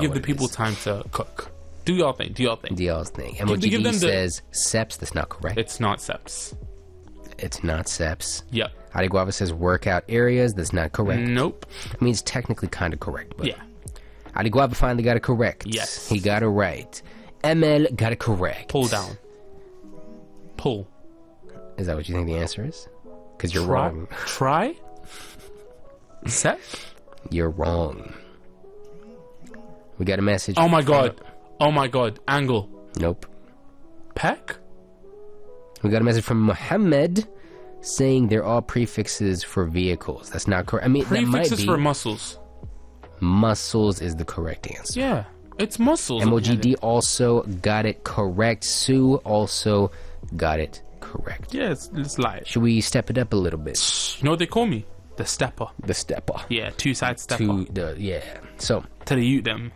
give the what it people is. time to cook. Do y'all think? Do y'all think? Do y'all's thing. give MOGD them the- says SEPs. That's not correct. It's not SEPs. It's not SEPs. Yep. Adiguava says workout areas. That's not correct. Nope. I mean, it's technically kind of correct, but Yeah. Adiguava finally got it correct. Yes. He got it right. ML got it correct. Pull down. Pull. Is that what you think the answer is? Because you're Try. wrong. Try. Set. You're wrong. We got a message. Oh my god. Oh my god. Angle. Nope. Peck. We got a message from Mohammed saying they're all prefixes for vehicles. That's not correct. I mean, that might Prefixes be. for muscles. Muscles is the correct answer. Yeah. It's muscles. MOGD also got it correct. Sue also got it correct. Yeah, it's light. Should we step it up a little bit? You know what they call me? The stepper. The stepper. Yeah, two-side stepper. Yeah. So, To the youth them.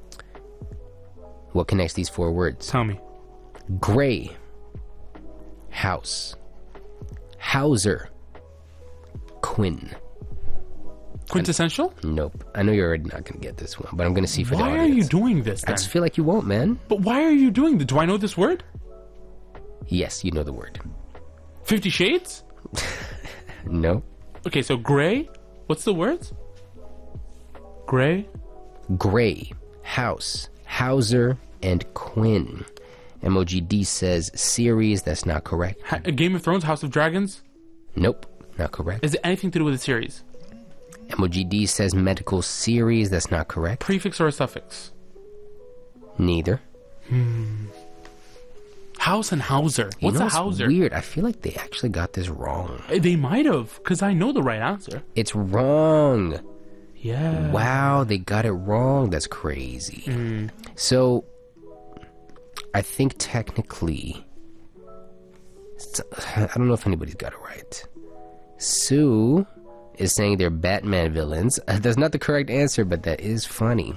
what connects these four words? Tell me. Gray. House. Hauser. Quinn. Quintessential? Nope. I know you're already not going to get this one, but I'm going to see for the Why audience. are you doing this I then? just feel like you won't, man. But why are you doing this? Do I know this word? Yes, you know the word. 50 Shades? No. Okay, so gray. What's the words? Gray. Gray, House, Hauser, and Quinn. MOGD says series. That's not correct. Game of Thrones, House of Dragons. Nope, not correct. Is it anything to do with the series? MOGD says medical series. That's not correct. Prefix or a suffix? Neither. House and Hauser. You What's know a what's Hauser? weird? I feel like they actually got this wrong. They might have, because I know the right answer. It's wrong. Yeah. Wow, they got it wrong. That's crazy. So, I think technically, I don't know if anybody's got it right. Sue is saying they're Batman villains. That's not the correct answer, but that is funny.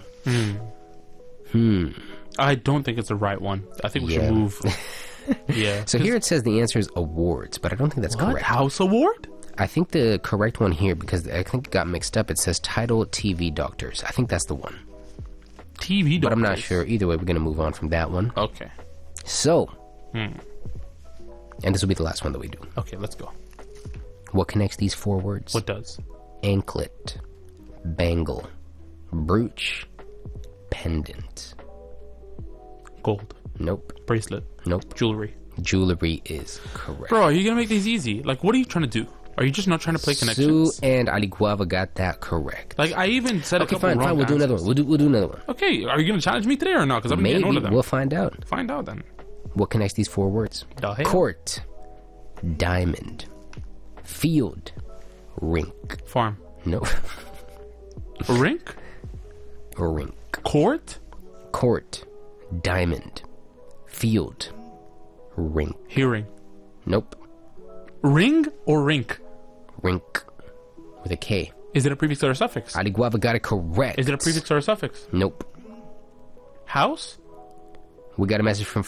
I don't think it's the right one. I think we Yeah. should move. Yeah. So here it says the answer is awards, but I don't think that's What? correct. House Award? I think the correct one here, because I think it got mixed up, it says title TV doctors. I think that's the one. TV But I'm not doctors. sure. Either way, we're going to move on from that one. Okay. So, and this will be the last one that we do. Okay, let's go. What connects these four words? What does? Anklet, bangle, brooch, pendant. Gold. Nope, Bracelet. nope. Jewelry. Jewelry is correct. Bro, are you going to make these easy? Like, what are you trying to do? Are you just not trying to play Sue connections? and Aliguava got that correct. Like, I even said a Okay, couple fine, wrong fine. We'll do another answers. one. We'll do another one. Okay, are you going to challenge me today or not? Because I've been getting Maybe hold of them. we'll find out. Find out then. What connects these four words? The hell? Court, diamond, field, rink. Farm. No, Rink? rink. Court? Court, diamond, field, rink. Hearing. Nope, Ring or rink? rink with a K. Is it a prefix or a suffix? Aliguava got it correct. Is it a prefix or a suffix? Nope. House? We got a message from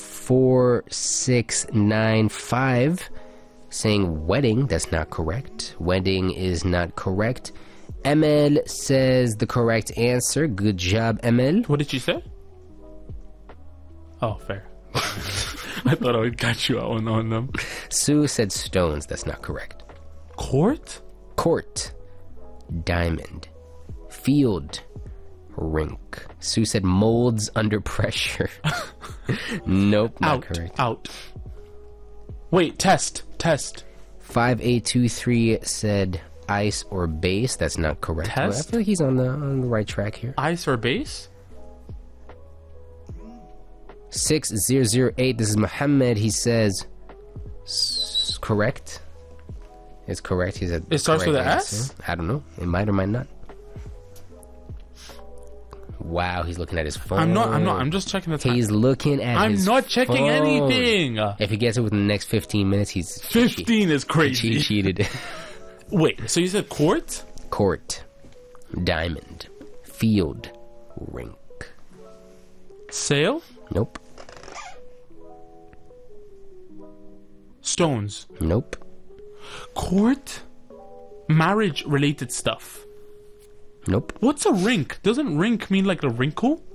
4695 saying wedding. That's not correct. Wedding is not correct. ML says the correct answer. Good job, ML. What did she say? Oh, fair. I thought I would catch you out on them. Sue said stones. That's not correct. Court? Court, diamond, field, rink. Sue said molds under pressure. Nope, not Out. correct. Out. Wait, test. 5823 said ice or base. That's not correct. Test? Well, I feel like he's on the right track here. Ice or base? 6008. This is Muhammad. He says correct. It's correct. He said It starts correct with an answer. S? I don't know. It might or might not. Wow, he's looking at his phone. I'm not. I'm just checking the time. He's looking at I'm his not checking phone. anything. If he gets it within the next 15 minutes, he's 15 is He crazy. cheated. Wait, so you said court? Court, diamond, field, rink. Sail? Nope. Stones? Nope. Court? Marriage related stuff. Nope. What's a rink? Doesn't rink mean like a wrinkle?